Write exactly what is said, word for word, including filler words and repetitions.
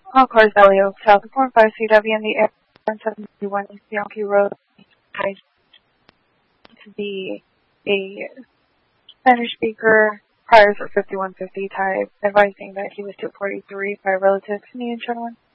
All cars Valley Oak, South four five C W in the air one seventy-one East Yankee Road. To be a Spanish speaker, prior for fifty-one fifty type, advising that he was two forty-three by a relative. Can you gentlemen?